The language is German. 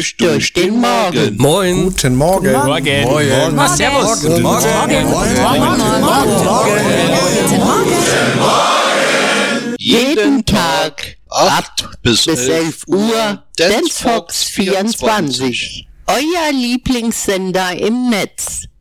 euch durch den Morgen. Moin. Guten Morgen. Morgen. Morgen. Morgen. Servus. Guten Morgen. Jeden Tag 8 bis 11 Uhr Dance Fox 24. Euer Lieblingssender im Netz.